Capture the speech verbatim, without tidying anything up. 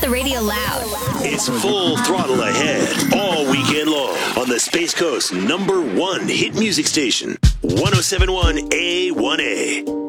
the radio loud. It's full throttle ahead all weekend long on the Space Coast number one hit music station, one oh seven point one A one A.